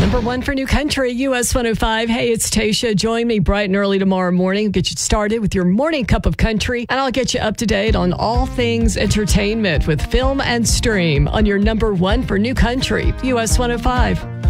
Number one for New Country, US 105. Hey, it's Tasha. Join me bright and early tomorrow morning. Get you started with your morning cup of country, and I'll get you up to date on all things entertainment with Film and Stream on your number one for New Country, US 105.